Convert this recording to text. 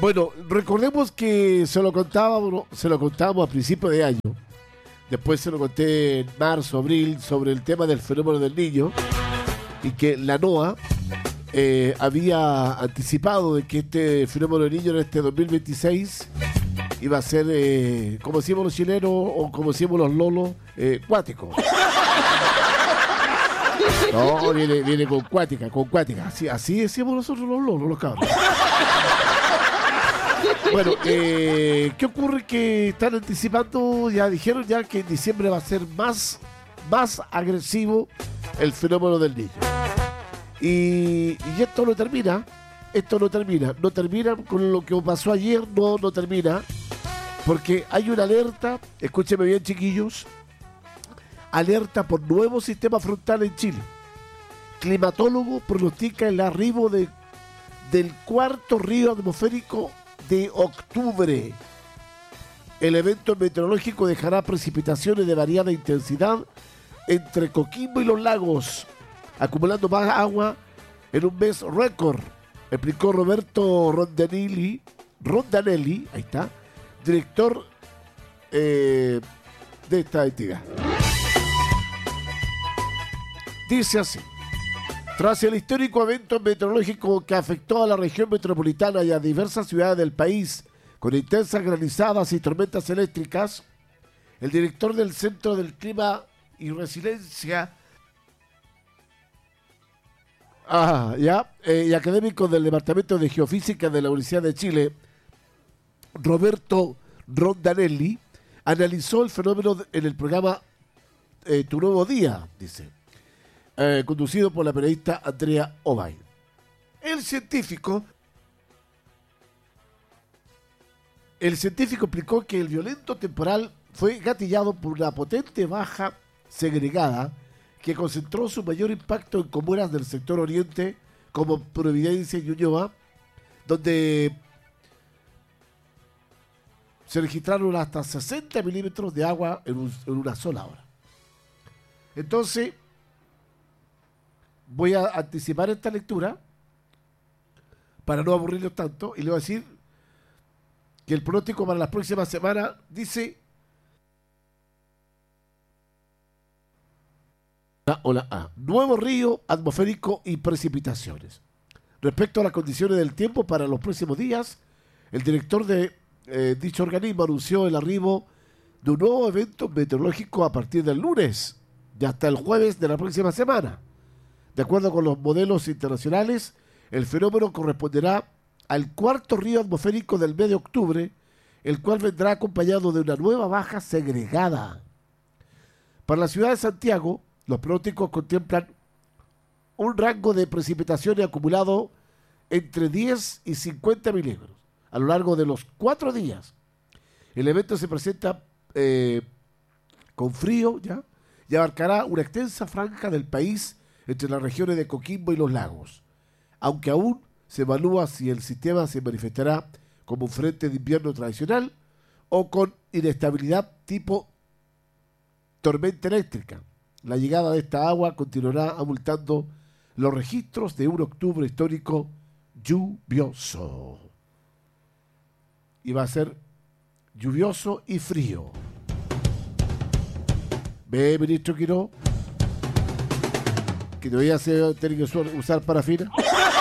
Bueno, recordemos que se lo contábamos a principios de año. Después se lo conté en marzo, abril, sobre el tema del fenómeno del Niño. Y que la NOAA había anticipado de que este fenómeno del Niño en este 2026 iba a ser, como decimos los chilenos o como decimos los lolos, cuático. No, viene con cuática. Así decimos nosotros los lolos, los cabros. Bueno, ¿qué ocurre? Que están anticipando, ya dijeron ya que en diciembre va a ser más agresivo el fenómeno del Niño. Y esto no termina con lo que pasó ayer, no termina, porque hay una alerta, escúcheme bien chiquillos, alerta por nuevo sistema frontal en Chile. Climatólogo pronostica el arribo del cuarto río atmosférico de octubre. El evento meteorológico dejará precipitaciones de variada intensidad entre Coquimbo y los lagos, acumulando más agua en un mes récord, explicó Roberto Rondanelli, ahí está, director de esta entidad. Dice así: tras el histórico evento meteorológico que afectó a la región metropolitana y a diversas ciudades del país, con intensas granizadas y tormentas eléctricas, el director del Centro del Clima y Resiliencia y académico del Departamento de Geofísica de la Universidad de Chile, Roberto Rondanelli, analizó el fenómeno en el programa Tu Nuevo Día, dice, conducido por la periodista Andrea Obay. El científico explicó que el violento temporal fue gatillado por una potente baja segregada que concentró su mayor impacto en comunas del sector oriente como Providencia y Ñuñoa, donde se registraron hasta 60 milímetros de agua en una sola hora. Entonces, voy a anticipar esta lectura para no aburrirlos tanto y le voy a decir que el pronóstico para las próximas semanas dice: Hola A. Nuevo río atmosférico y precipitaciones. Respecto a las condiciones del tiempo para los próximos días, el director de dicho organismo anunció el arribo de un nuevo evento meteorológico a partir del lunes y hasta el jueves de la próxima semana. De acuerdo con los modelos internacionales, el fenómeno corresponderá al cuarto río atmosférico del mes de octubre, el cual vendrá acompañado de una nueva baja segregada. Para la ciudad de Santiago, los pronósticos contemplan un rango de precipitaciones acumulado entre 10 y 50 milímetros a lo largo de los 4 días. El evento se presenta con frío y abarcará una extensa franja del país entre las regiones de Coquimbo y los lagos, aunque aún se evalúa si el sistema se manifestará como un frente de invierno tradicional o con inestabilidad tipo tormenta eléctrica. La llegada de esta agua continuará abultando los registros de un octubre histórico lluvioso. Y va a ser lluvioso y frío. ¿Ve, ministro Quiró? Que todavía se tiene que usar parafina.